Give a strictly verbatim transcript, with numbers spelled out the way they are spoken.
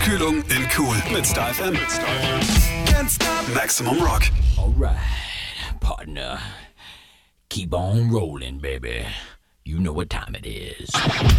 Kühlung in cool mit Star F M. Can't stop. Maximum Rock. Alright, partner. Keep on rolling, baby. You know what time it is.